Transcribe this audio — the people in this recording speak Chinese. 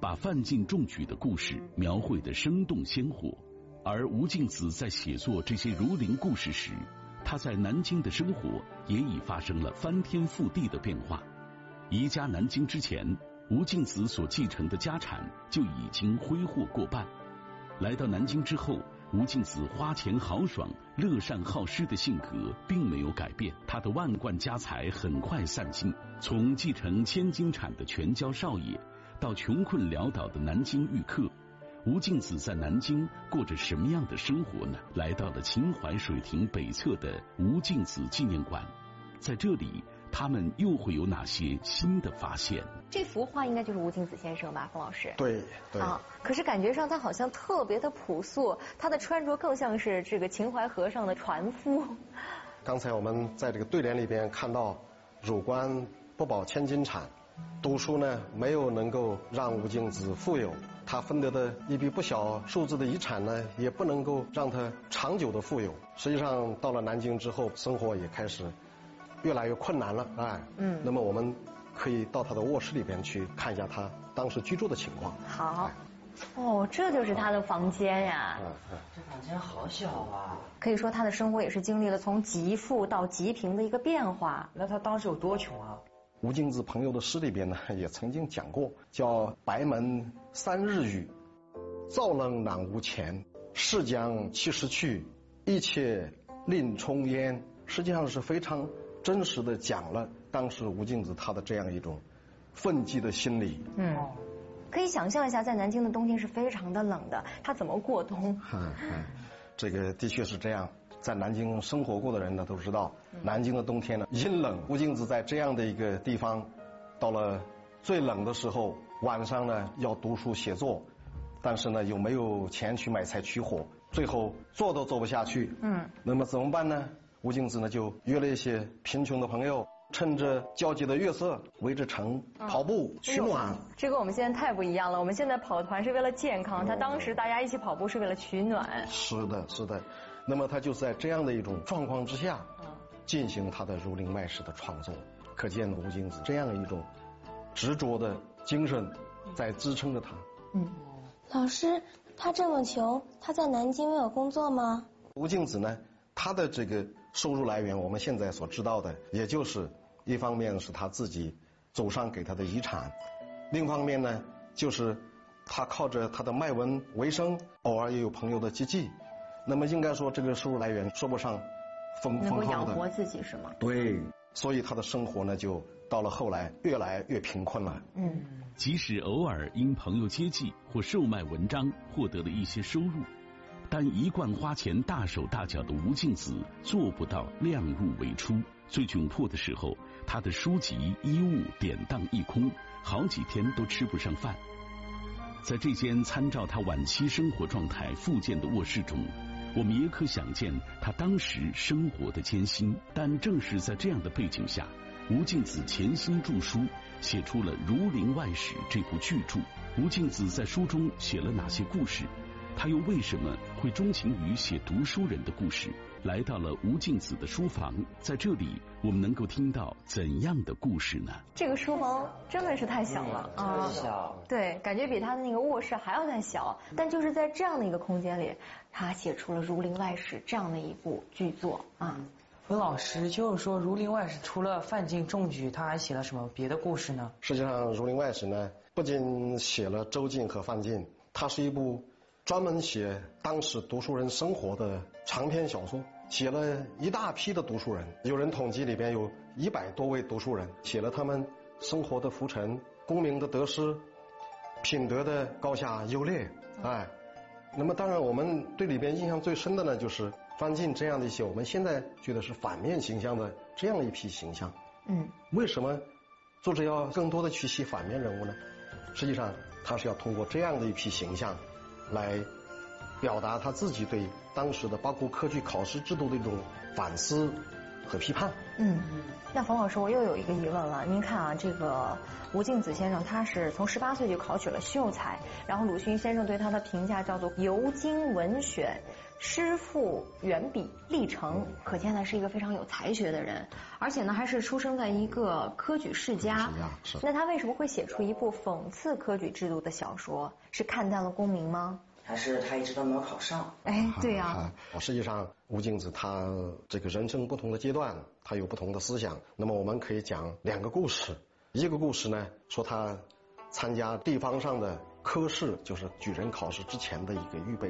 把范进中举的故事描绘得生动鲜活。而吴敬梓在写作这些儒林故事时，他在南京的生活也已发生了翻天覆地的变化。移家南京之前，吴敬梓所继承的家产就已经挥霍过半。来到南京之后，吴敬梓花钱豪爽、乐善好施的性格并没有改变，他的万贯家财很快散尽。从继承千金产的全椒少爷，到穷困潦倒的南京御客，吴敬梓在南京过着什么样的生活呢？来到了秦淮水亭北侧的吴敬梓纪念馆，在这里他们又会有哪些新的发现？ 这幅画应该就是吴敬梓先生吧，冯老师？ 对对啊，可是感觉上他好像特别的朴素，他的穿着更像是这个秦淮河上的船夫。 刚才我们在这个对联里边看到，儒官不保千金产，读书呢没有能够让吴敬梓富有，他分得的一笔不小数字的遗产呢，也不能够让他长久的富有。实际上到了南京之后，生活也开始越来越困难了，那么我们可以到他的卧室里边去看一下他当时居住的情况。 好，哦，这就是他的房间呀。 这房间好小啊！ 可以说他的生活也是经历了从极富到极贫的一个变化。 那他当时有多穷啊？ 吴敬梓朋友的诗里边呢，也曾经讲过，叫白门3日雨，灶冷暖无钱，逝将其时去，一切另充烟。实际上是非常真实的讲了当时吴敬梓他的这样一种愤激的心理。 可以想象一下，在南京的冬天是非常的冷的，他怎么过冬？ 这个的确是这样，在南京生活过的人呢都知道，南京的冬天呢阴冷。吴敬梓在这样的一个地方，到了最冷的时候，晚上呢要读书写作，但是呢又没有钱去买柴取火，最后做都做不下去。那么怎么办呢？吴敬梓呢就约了一些贫穷的朋友，趁着皎洁的月色，围着城跑步取暖。 这跟我们现在太不一样了，我们现在跑团是为了健康，他当时大家一起跑步是为了取暖。 是的，是的。那么他就在这样的一种状况之下，进行他的《儒林外史》的创作，可见吴敬梓这样一种执着的精神在支撑着他。 老师，他这么穷，他在南京没有工作吗？ 吴敬梓呢，他的这个收入来源，我们现在所知道的，也就是一方面是他自己祖上给他的遗产，另一方面呢，就是他靠着他的卖文为生，偶尔也有朋友的接济。那么应该说，这个收入来源说不上丰厚的， 能够养活自己是吗？ 对，所以他的生活呢，就到了后来越来越贫困了。 即使偶尔因朋友接济或售卖文章获得了一些收入，但一贯花钱大手大脚的吴敬梓做不到量入为出。最窘迫的时候，他的书籍衣物典当一空，好几天都吃不上饭。在这间参照他晚期生活状态复建的卧室中，我们也可想见他当时生活的艰辛。但正是在这样的背景下，吴敬梓潜心著书，写出了《儒林外史》这部巨著。吴敬梓在书中写了哪些故事？他又为什么会钟情于写读书人的故事？来到了吴敬梓的书房，在这里我们能够听到怎样的故事呢？ 这个书房真的是太小了啊！小， 对，感觉比他的那个卧室还要再小。但就是在这样的一个空间里，他写出了《儒林外史》这样的一部巨作啊。 冯老师，就是说《儒林外史》除了范进中举，他还写了什么别的故事呢？ 实际上，《儒林外史》呢，不仅写了周进和范进，它是一部专门写当时读书人生活的长篇小说，写了一大批的读书人，有人统计里边有100多位读书人，写了他们生活的浮沉、功名的得失、品德的高下优劣。那么当然我们对里边印象最深的呢，就是范进这样的一些我们现在觉得是反面形象的这样一批形象。为什么作者要更多的去写反面人物呢？实际上他是要通过这样的一批形象来表达他自己对当时的包括科举考试制度的一种反思和批判。 那冯老师，我又有一个疑问了。您看啊，这个吴敬梓先生他是从18岁就考取了秀才，然后鲁迅先生对他的评价叫做尤精文选， 诗赋远比历成，可见呢是一个非常有才学的人，而且呢还是出生在一个科举世家。 是。 那他为什么会写出一部讽刺科举制度的小说？是看淡了功名吗？ 还是他一直都没有考上？ 哎，对呀。 实际上，吴敬梓他这个人生不同的阶段，他有不同的思想。那么我们可以讲2个故事。一个故事呢，说他参加地方上的科试，就是举人考试之前的一个预备